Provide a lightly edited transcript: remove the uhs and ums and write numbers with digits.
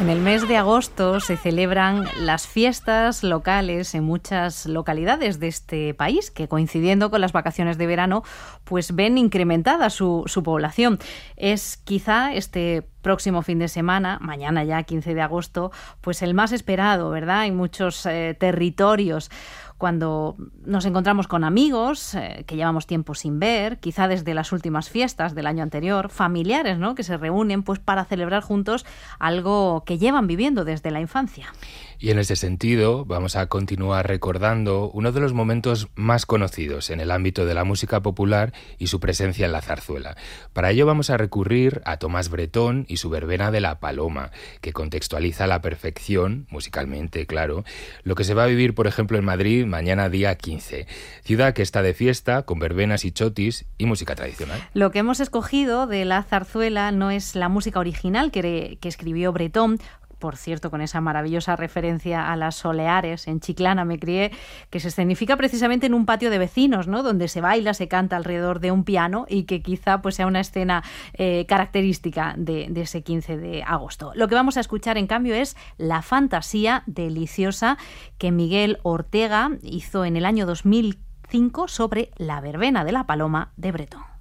En el mes de agosto se celebran las fiestas locales en muchas localidades de este país, que coincidiendo con las vacaciones de verano, pues ven incrementada su población. Es quizá este próximo fin de semana, mañana ya 15 de agosto, pues el más esperado, ¿verdad? En muchos territorios, cuando nos encontramos con amigos que llevamos tiempo sin ver, quizá desde las últimas fiestas del año anterior, familiares, ¿no?, que se reúnen pues para celebrar juntos algo que llevan viviendo desde la infancia. Y en ese sentido vamos a continuar recordando uno de los momentos más conocidos en el ámbito de la música popular y su presencia en la zarzuela. Para ello vamos a recurrir a Tomás Bretón y su verbena de La Paloma, que contextualiza a la perfección, musicalmente, claro, lo que se va a vivir, por ejemplo, en Madrid mañana día 15, ciudad que está de fiesta con verbenas y chotis y música tradicional. Lo que hemos escogido de la zarzuela no es la música original que escribió Bretón, por cierto, con esa maravillosa referencia a las Soleares, en Chiclana me crié, que se escenifica precisamente en un patio de vecinos, ¿no?, donde se baila, se canta alrededor de un piano y que quizá pues sea una escena característica de ese 15 de agosto. Lo que vamos a escuchar, en cambio, es La Fantasía Deliciosa, que Miguel Ortega hizo en el año 2005 sobre la verbena de La Paloma de Bretón.